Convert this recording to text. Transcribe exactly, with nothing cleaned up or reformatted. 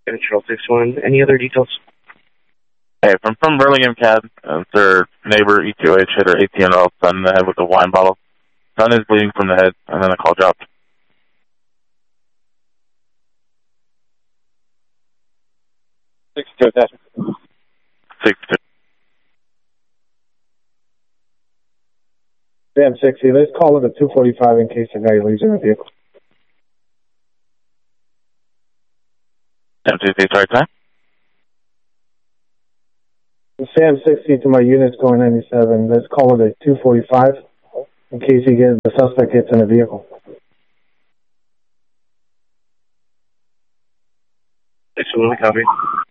Control six one. Any other details? Hey, from from Burlingame Cab, uh, their neighbor E T O H hit her eighteen-year-old son in the head with a wine bottle. Son is bleeding from the head, and then the call dropped. Six two attachment. Six two. Sam sixty. Let's call it a two forty-five in case the guy leaves in the vehicle. M sixty, sorry, time. Sam sixty to my units going ninety-seven. Let's call it a two forty-five in case he gets the suspect gets in the vehicle. six one, copy.